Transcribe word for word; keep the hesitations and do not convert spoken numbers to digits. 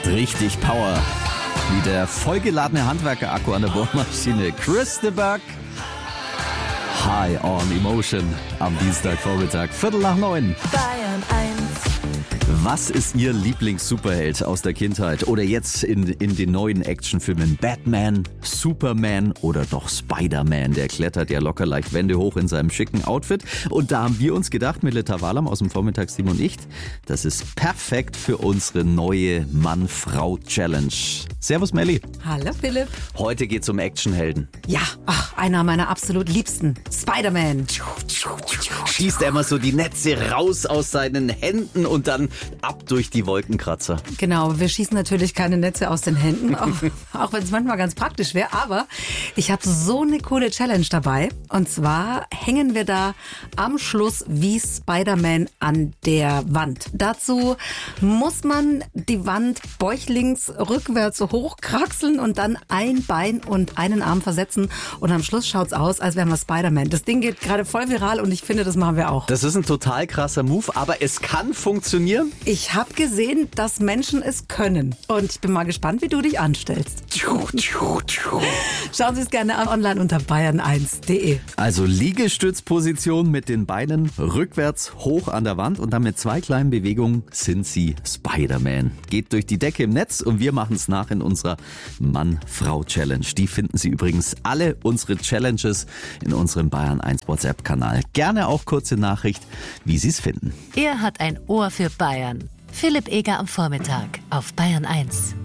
richtig Power. Wie der vollgeladene Handwerker-Akku an der Bohrmaschine. Chris de Burgh. High on Emotion am Dienstagvormittag, Viertel nach neun. Bayern eins. Was ist Ihr Lieblings-Superheld aus der Kindheit oder jetzt in, in den neuen Actionfilmen? Batman, Superman oder doch Spider-Man? Der klettert ja locker leicht Wände hoch in seinem schicken Outfit. Und da haben wir uns gedacht, Melita Walam aus dem Vormittagsteam und ich, das ist perfekt für unsere neue Mann-Frau-Challenge. Servus Melli. Hallo Philipp. Heute geht's um Actionhelden. Ja, ach, einer meiner absolut liebsten. Spider-Man. Schießt er immer so die Netze raus aus seinen Händen und dann ab durch die Wolkenkratzer. Genau, wir schießen natürlich keine Netze aus den Händen, auch, auch wenn es manchmal ganz praktisch wäre. Aber ich habe so eine coole Challenge dabei. Und zwar hängen wir da am Schluss wie Spider-Man an der Wand. Dazu muss man die Wand bäuchlings rückwärts hochkraxeln und dann ein Bein und einen Arm versetzen. Und am Schluss schaut's aus, als wären wir Spider-Man. Das Ding geht gerade voll viral und ich finde, das machen wir auch. Das ist ein total krasser Move, aber es kann funktionieren. Ich habe gesehen, dass Menschen es können. Und ich bin mal gespannt, wie du dich anstellst. Schauen Sie es gerne online unter bayern eins punkt de. Also Liegestützposition mit den Beinen rückwärts hoch an der Wand und dann mit zwei kleinen Bewegungen sind Sie Spider-Man. Geht durch die Decke im Netz und wir machen es nach in unserer Mann-Frau-Challenge. Die finden Sie übrigens alle unsere Challenges in unserem Bayern eins WhatsApp-Kanal. Gerne auch kurze Nachricht, wie Sie es finden. Er hat ein Ohr für Bayern. Philipp Eger am Vormittag auf Bayern eins.